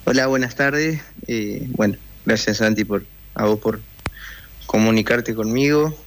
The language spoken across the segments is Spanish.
Hola, buenas tardes. Bueno, gracias Santi a vos por comunicarte conmigo.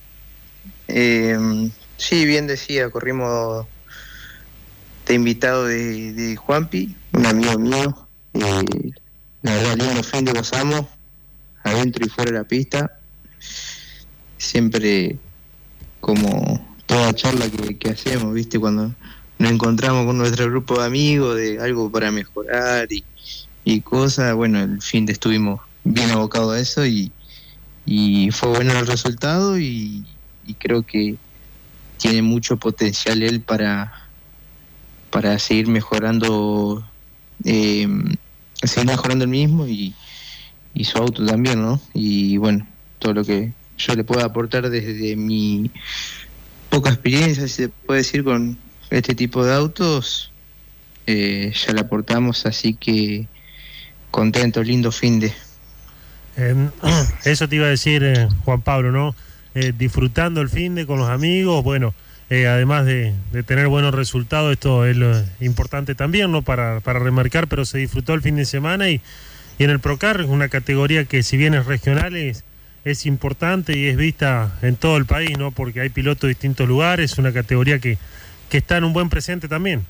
Sí, bien decía, corrimos de invitado de Juanpi, un amigo mío. La verdad, lindo fin de gozamos, adentro y fuera de la pista. Siempre como toda charla que hacemos, ¿viste? Cuando nos encontramos con nuestro grupo de amigos, de algo para mejorar y cosas. Bueno, el fin de estuvimos bien abocados a eso y fue bueno el resultado y creo que tiene mucho potencial él para seguir mejorando, seguir mejorando el mismo y su auto también, ¿no? Y bueno, todo lo que yo le puedo aportar desde mi poca experiencia, si se puede decir, con este tipo de autos, ya le aportamos, así que contento, lindo fin de... Eso te iba a decir, Juan Pablo, ¿no? Disfrutando el fin de con los amigos, bueno, además de tener buenos resultados, esto es lo importante también, ¿no? Para remarcar, pero se disfrutó el fin de semana y en el Procar, una categoría que si bien es regional, es importante y es vista en todo el país, ¿no? Porque hay pilotos de distintos lugares, una categoría que está en un buen presente también.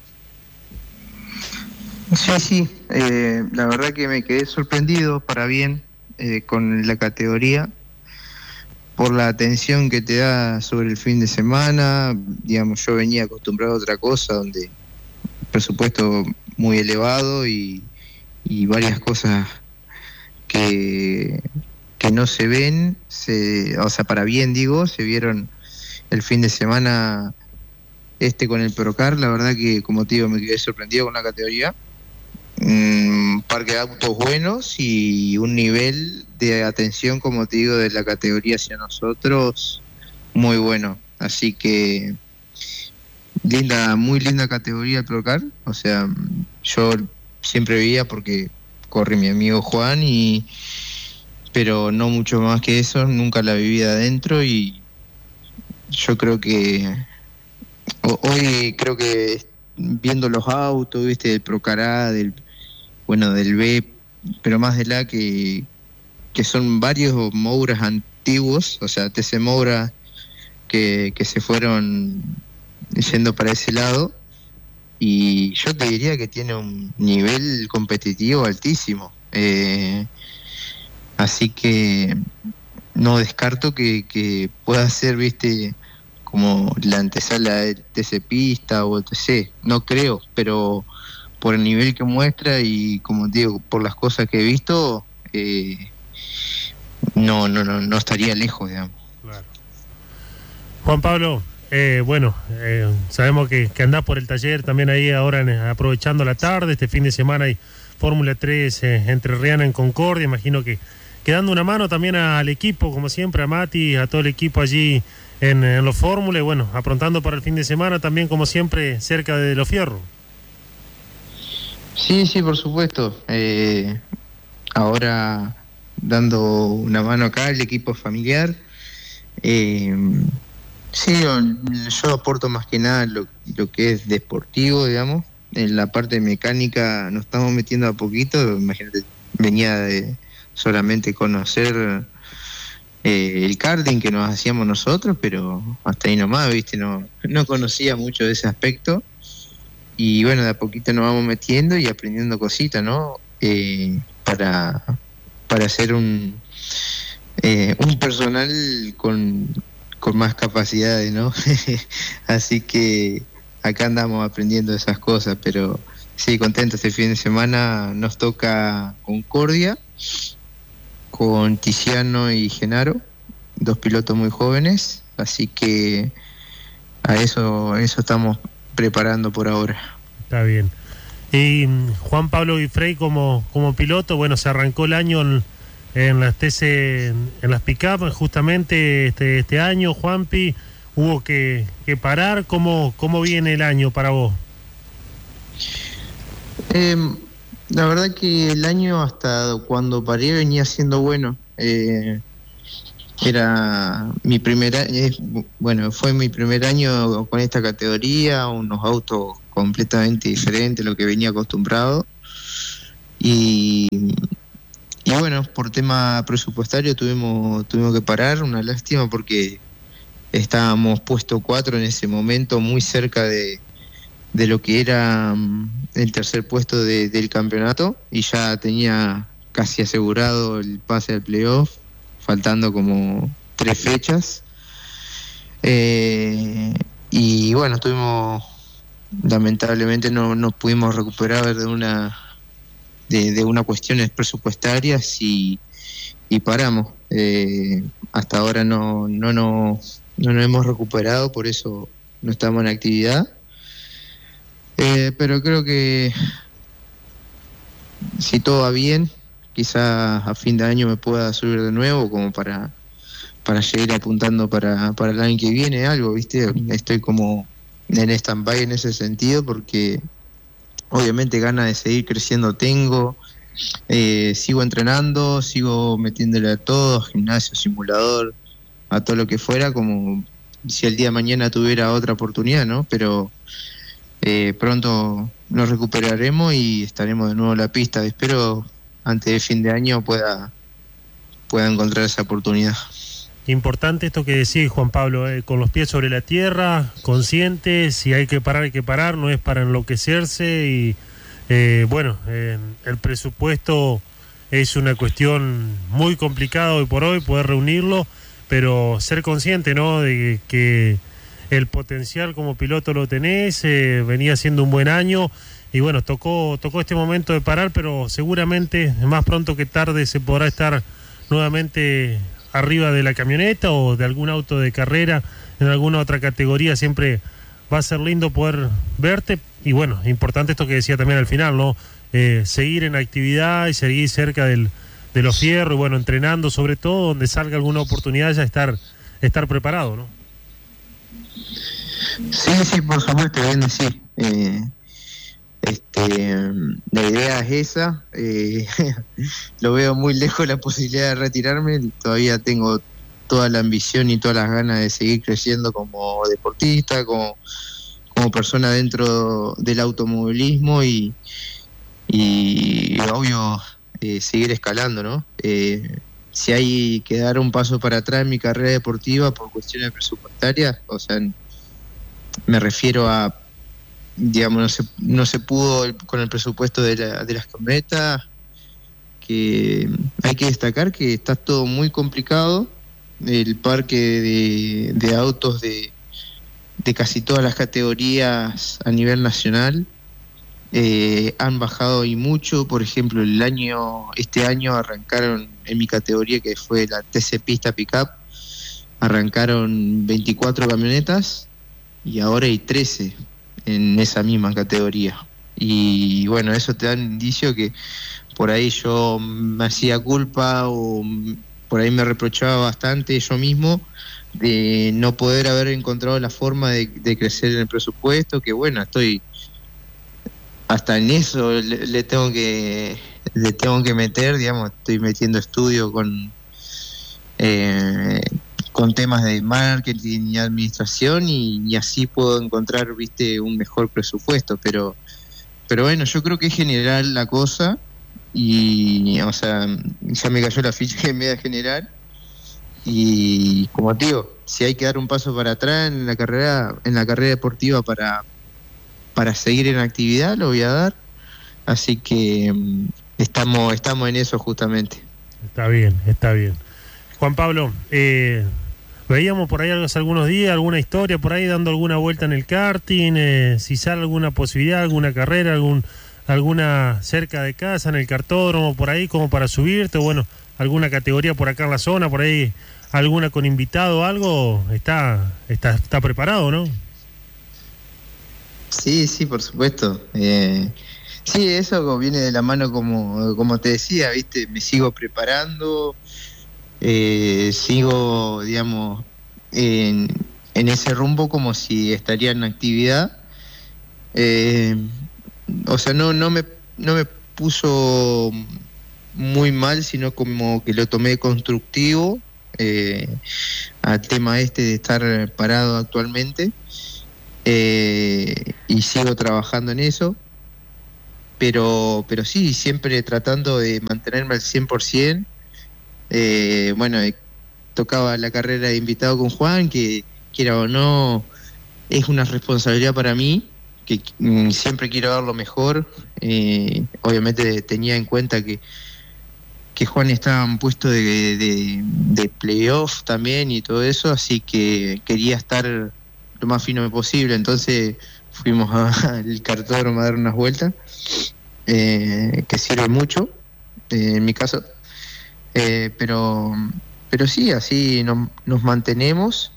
Sí, la verdad que me quedé sorprendido para bien con la categoría por la atención que te da sobre el fin de semana. Digamos, yo venía acostumbrado a otra cosa donde el presupuesto muy elevado y varias cosas que no se ven, o sea, para bien digo, se vieron el fin de semana con el Procar. La verdad que, como te digo, me quedé sorprendido con la categoría. Un parque de autos buenos y un nivel de atención, como te digo, de la categoría hacia nosotros muy bueno. Así que muy linda categoría el Procar. O sea, yo siempre veía porque corre mi amigo Juan, pero no mucho más que eso, nunca la viví de adentro y yo creo que hoy creo que viendo los autos, viste, del Procar A, del B, pero más del A, que son varios Mouras antiguos, o sea, TC Moura que se fueron yendo para ese lado, y yo te diría que tiene un nivel competitivo altísimo. Así que no descarto que pueda ser, viste, como la antesala de TC Pista o TC. No creo, pero por el nivel que muestra y, como te digo, por las cosas que he visto, no estaría lejos, digamos. Claro. Juan Pablo, sabemos que andás por el taller también ahí ahora aprovechando la tarde. Este fin de semana hay Fórmula 3 entrerriana en Concordia. Imagino que dando una mano también al equipo, como siempre, a Mati, a todo el equipo allí en los Fórmula, y bueno, aprontando para el fin de semana también, como siempre, cerca de Los Fierros. Sí, por supuesto. Ahora dando una mano acá al equipo familiar. Sí, yo aporto más que nada lo que es deportivo, digamos. En la parte mecánica nos estamos metiendo a poquito. Imagínate, venía de solamente conocer el karting que nos hacíamos nosotros, pero hasta ahí nomás, viste, no conocía mucho de ese aspecto. Y bueno, de a poquito nos vamos metiendo y aprendiendo cositas, ¿no? Para hacer un personal con más capacidades, ¿no? Así que acá andamos aprendiendo esas cosas, pero sí, contento. Este fin de semana nos toca Concordia con Tiziano y Genaro, dos pilotos muy jóvenes, así que a eso estamos preparando por ahora. Está bien. Y Juan Pablo Guifrey como piloto, bueno, se arrancó el año en las TC, en las pick-up justamente este año. Juanpi, hubo que parar. ¿Cómo viene el año para vos? La verdad que el año hasta cuando paré venía siendo bueno. Era mi primer año, fue mi primer año con esta categoría, unos autos completamente diferentes a lo que venía acostumbrado. Y bueno, por tema presupuestario tuvimos que parar, una lástima porque estábamos puesto 4 en ese momento, muy cerca de lo que era el tercer puesto del campeonato, y ya tenía casi asegurado el pase al playoff, faltando como 3 fechas. Y bueno, lamentablemente no pudimos recuperar de una cuestiones presupuestarias y paramos. Hasta ahora no nos hemos recuperado, por eso no estamos en actividad. Pero creo que si todo va bien, quizás a fin de año me pueda subir de nuevo como para seguir apuntando para el año que viene algo, ¿viste? Estoy como en stand-by en ese sentido porque obviamente ganas de seguir creciendo tengo. Sigo entrenando, sigo metiéndole a todo, gimnasio, simulador, a todo lo que fuera, como si el día de mañana tuviera otra oportunidad, ¿no? Pero pronto nos recuperaremos y estaremos de nuevo en la pista. Espero antes de fin de año pueda encontrar esa oportunidad. Importante esto que decís, Juan Pablo, con los pies sobre la tierra, consciente, si hay que parar, no es para enloquecerse y el presupuesto es una cuestión muy complicada hoy por hoy, poder reunirlo, pero ser consciente, ¿no?, de que el potencial como piloto lo tenés, venía siendo un buen año y bueno, tocó este momento de parar, pero seguramente más pronto que tarde se podrá estar nuevamente arriba de la camioneta o de algún auto de carrera en alguna otra categoría. Siempre va a ser lindo poder verte y bueno, importante esto que decía también al final, ¿no? Seguir en actividad y seguir cerca de los fierros y bueno, entrenando sobre todo, donde salga alguna oportunidad ya estar preparado, ¿no? Sí, por supuesto, bien decir. La idea es esa. Lo veo muy lejos la posibilidad de retirarme. Todavía tengo toda la ambición y todas las ganas de seguir creciendo como deportista, como persona dentro del automovilismo y obvio seguir escalando, ¿no? Si hay que dar un paso para atrás en mi carrera deportiva por cuestiones presupuestarias, o sea, me refiero a, digamos, no se pudo con el presupuesto de las camionetas, que hay que destacar que está todo muy complicado. El parque de autos de casi todas las categorías a nivel nacional han bajado y mucho. Por ejemplo, este año arrancaron en mi categoría, que fue la TC Pista Pickup, arrancaron 24 camionetas y ahora hay 13 en esa misma categoría. Y bueno, eso te da un indicio que por ahí yo me hacía culpa o por ahí me reprochaba bastante yo mismo de no poder haber encontrado la forma de crecer en el presupuesto, que bueno, estoy hasta en eso le tengo que meter, digamos, estoy metiendo estudio con temas de marketing y administración y así puedo encontrar, viste, un mejor presupuesto, pero bueno, yo creo que es general la cosa y, o sea, ya me cayó la ficha que me iba a generar y, como te digo, si hay que dar un paso para atrás en la carrera deportiva para seguir en actividad, lo voy a dar, así que estamos en eso justamente. Está bien. Juan Pablo, veíamos por ahí hace algunos días alguna historia por ahí dando alguna vuelta en el karting, si sale alguna posibilidad, alguna carrera, alguna cerca de casa, en el kartódromo, por ahí como para subirte, o bueno, alguna categoría por acá en la zona, por ahí alguna con invitado o algo, está preparado, ¿no? Sí, por supuesto. Sí, eso viene de la mano, como te decía, viste, me sigo preparando, sigo, digamos, en ese rumbo como si estaría en actividad. O sea, no me puso muy mal, sino como que lo tomé constructivo al tema de estar parado actualmente, y sigo trabajando en eso. pero sí, siempre tratando de mantenerme al 100%. Bueno, tocaba la carrera de invitado con Juan, que quiera o no, es una responsabilidad para mí, que siempre quiero dar lo mejor. Obviamente tenía en cuenta que Juan estaba en puesto de playoff también y todo eso, así que quería estar lo más fino posible. Entonces fuimos al cartódromo a dar unas vueltas, que sirve mucho, en mi caso. Pero sí, así nos mantenemos.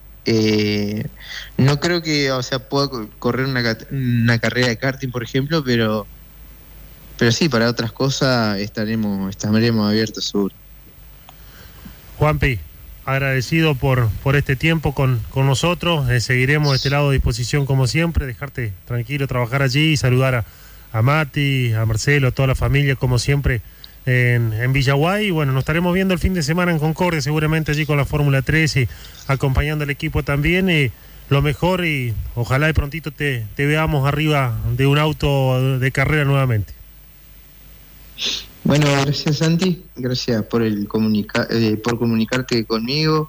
No creo que, o sea, pueda correr una carrera de karting, por ejemplo, pero sí, para otras cosas estaremos abiertos, seguro. Juanpi, agradecido por este tiempo con nosotros. Seguiremos de este lado a disposición como siempre, dejarte tranquilo, trabajar allí y saludar a Mati, a Marcelo, a toda la familia como siempre en Villaguay. Y bueno, nos estaremos viendo el fin de semana en Concordia, seguramente allí con la Fórmula 3 y acompañando al equipo también. Y lo mejor, y ojalá de prontito te veamos arriba de un auto de carrera nuevamente. Bueno, gracias Santi, gracias por por comunicarte conmigo,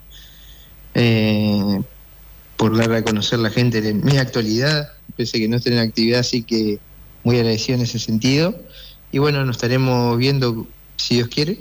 por dar a conocer a la gente de mi actualidad, pese que no estoy en actividad, así que muy agradecido en ese sentido. Y bueno, nos estaremos viendo si Dios quiere.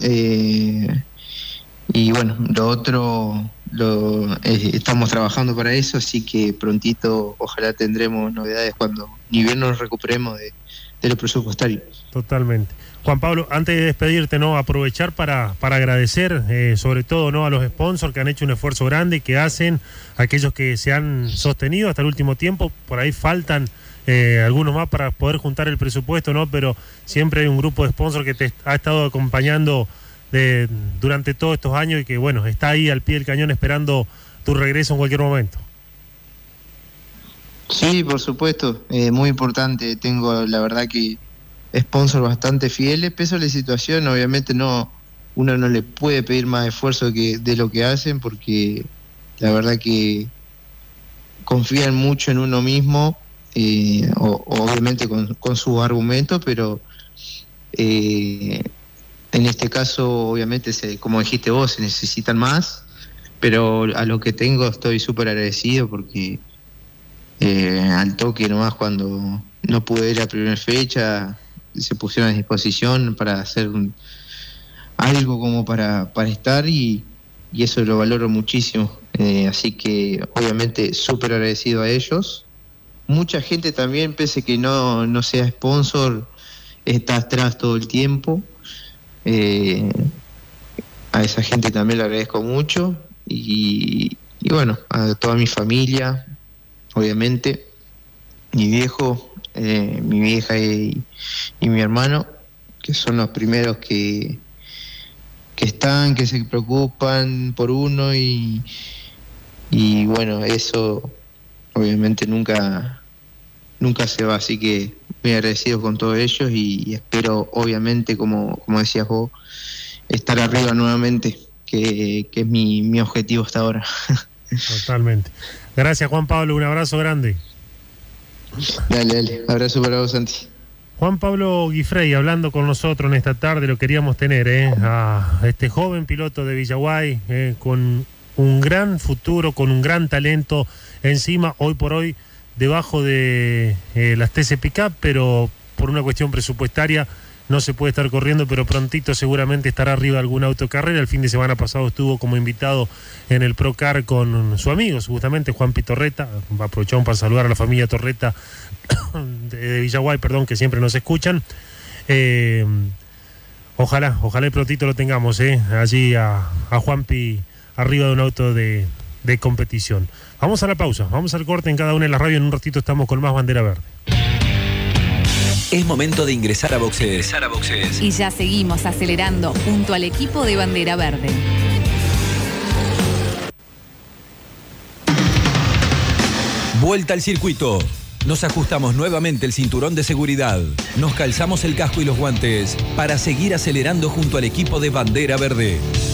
Y bueno, lo otro estamos trabajando para eso, así que prontito ojalá tendremos novedades cuando ni bien nos recuperemos de lo presupuestario. Totalmente. Juan Pablo, antes de despedirte, ¿no?, aprovechar para agradecer sobre todo, ¿no?, a los sponsors que han hecho un esfuerzo grande y que hacen, aquellos que se han sostenido hasta el último tiempo. Por ahí faltan algunos más para poder juntar el presupuesto, ¿no? Pero siempre hay un grupo de sponsors que te ha estado acompañando durante todos estos años y que, bueno, está ahí al pie del cañón esperando tu regreso en cualquier momento. Sí, por supuesto, muy importante. Tengo, la verdad, que sponsors bastante fieles, pese a la situación. Obviamente uno no le puede pedir más esfuerzo de lo que hacen, porque la verdad que confían mucho en uno mismo, obviamente con sus argumentos, pero en este caso obviamente, como dijiste vos, se necesitan más, pero a lo que tengo estoy súper agradecido, porque al toque nomás, cuando no pude ir a primera fecha, se pusieron a disposición para hacer algo como para estar, y eso lo valoro muchísimo. Así que obviamente súper agradecido a ellos. Mucha gente también, pese que no sea sponsor, está atrás todo el tiempo. A esa gente también le agradezco mucho, y bueno, a toda mi familia, obviamente, mi viejo, mi vieja y mi hermano, que son los primeros que se preocupan por uno, y bueno, eso obviamente nunca se va, así que muy agradecido con todos ellos, y espero, obviamente, como decías vos, estar arriba nuevamente, que es mi objetivo hasta ahora. Totalmente. Gracias, Juan Pablo, un abrazo grande. Dale, abrazo para vos, Santi. Juan Pablo Guifrey hablando con nosotros en esta tarde. Lo queríamos tener, a este joven piloto de Villaguay, con un gran futuro, con un gran talento encima, hoy por hoy debajo de las TC Pickup, pero por una cuestión presupuestaria no se puede estar corriendo, pero prontito seguramente estará arriba de alguna autocarrera. El fin de semana pasado estuvo como invitado en el Procar con su amigo, justamente Juanpi Torreta. Aprovechamos para saludar a la familia Torreta de Villaguay, perdón, que siempre nos escuchan. Ojalá y prontito lo tengamos allí a Juanpi arriba de un auto de competición. Vamos a la pausa, vamos al corte en cada una de las radios. En un ratito estamos con más Bandera Verde. Es momento de ingresar a boxes. Y ya seguimos acelerando junto al equipo de Bandera Verde. Vuelta al circuito. Nos ajustamos nuevamente el cinturón de seguridad. Nos calzamos el casco y los guantes para seguir acelerando junto al equipo de Bandera Verde.